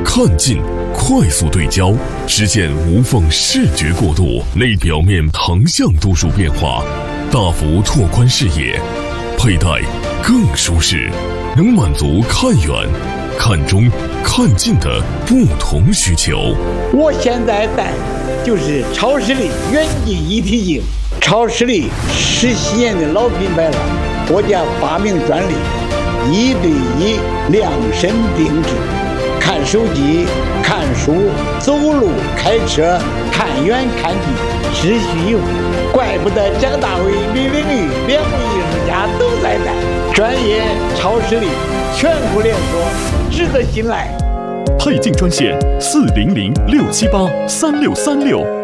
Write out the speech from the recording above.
看近，快速对焦，实现无缝视觉过渡，内表面横向度数变化，大幅拓宽视野，佩戴更舒适，能满足看远、看中、看近的不同需求。 我现在戴就是超视力远近一体镜，超视力17年的老品牌了，国家发明专利，1对1量身定制，看手机、看书、走路、开车，看远看近，只需用。怪不得蒋大为、李玲玉2位艺术家都在戴，专业超视力，全国连锁，值得信赖。 配镜专线400-678-3636。